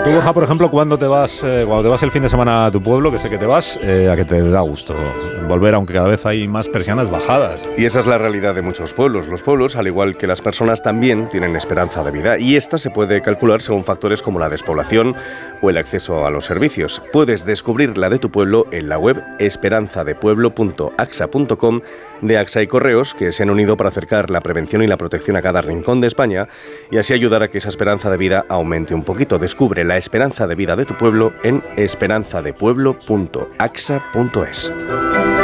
Tú, Borja, por ejemplo, cuando te vas el fin de semana a tu pueblo, que sé que te vas, a que te da gusto volver, aunque cada vez hay más persianas bajadas. Y esa es la realidad de muchos pueblos. Los pueblos, al igual que las personas, también tienen esperanza de vida. Y esta se puede calcular según factores como la despoblación o el acceso a los servicios. Puedes descubrir la de tu pueblo en la web esperanzadepueblo.axa.com de AXA y Correos, que se han unido para acercar la prevención y la protección a cada rincón de España y así ayudar a que esa esperanza de vida aumente un poquito. Descubre la esperanza de vida de tu pueblo en esperanzadepueblo.axa.es.